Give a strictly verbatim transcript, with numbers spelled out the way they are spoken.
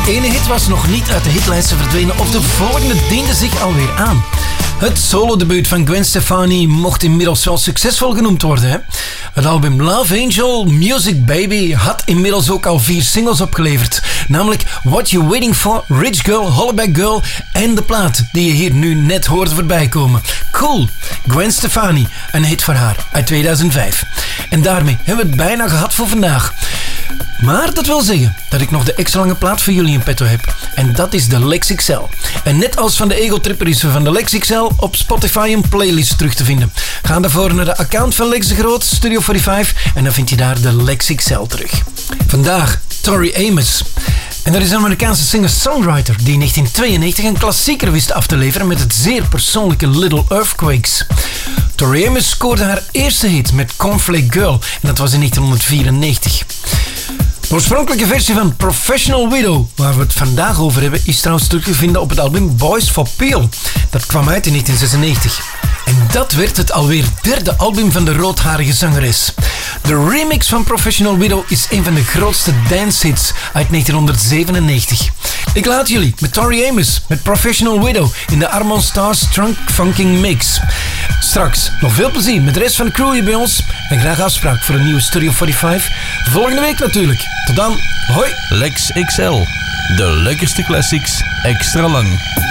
ene hit was nog niet uit de hitlijsten verdwenen of de volgende diende zich alweer aan. Het solodebuut van Gwen Stefani mocht inmiddels wel succesvol genoemd worden. Hè? Het album Love Angel, Music Baby had inmiddels ook al vier singles opgeleverd. Namelijk What You Waiting For, Rich Girl, Hollaback Girl en de plaat die je hier nu net hoort voorbij komen. Cool, Gwen Stefani, een hit voor haar uit tweeduizend vijf. En daarmee hebben we het bijna gehad voor vandaag. Maar dat wil zeggen dat ik nog de extra lange plaat voor jullie in petto heb. En dat is de Lex X L. En net als van de Ego Tripper is er van de Lex X L op Spotify een playlist terug te vinden. Ga daarvoor naar de account van Lex de Groot, Studio vijfenveertig, en dan vind je daar de Lex X L terug. Vandaag Tori Amos. En dat is een Amerikaanse singer-songwriter die in negentien tweeënnegentig een klassieker wist af te leveren met het zeer persoonlijke Little Earthquakes. Tori Amos scoorde haar eerste hit met Cornflake Girl en dat was in negentien vierennegentig. De oorspronkelijke versie van Professional Widow, waar we het vandaag over hebben, is trouwens terug te vinden op het album Boys for Peel. Dat kwam uit in negentien zesennegentig. En dat werd het alweer derde album van de roodharige zangeres. De remix van Professional Widow is een van de grootste dancehits uit negentien zevenennegentig. Ik laat jullie met Tori Amos met Professional Widow in de Armon Stars Trunk Funking Mix. Straks nog veel plezier met de rest van de crew hier bij ons en graag afspraak voor een nieuwe Studio vijfenveertig. Volgende week natuurlijk. Tot dan. Hoi. Lex X L. De lekkerste classics extra lang.